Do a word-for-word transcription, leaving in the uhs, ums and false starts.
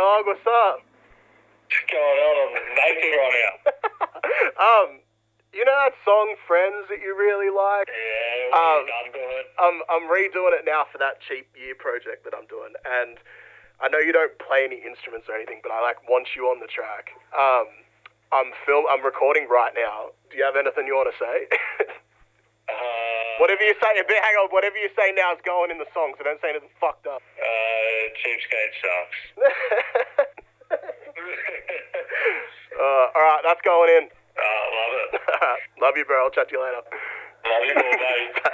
dog. What's up? What's going on? I'm naked right now. um, you know that song "Friends" that you really like? Yeah, Um, I'm doing it. I'm I'm redoing it now for that cheap year project that I'm doing, and I know you don't play any instruments or anything, but I like want you on the track. Um, I'm film. I'm recording right now. Do you have anything you want to say? Uh, Whatever you say, hang on. Whatever you say now is going in the song, so don't say anything fucked up. uh, Cheapskate sucks. uh, all right, that's going in. Uh, love it. Love you, bro. I'll chat to you later. Love you all, mate.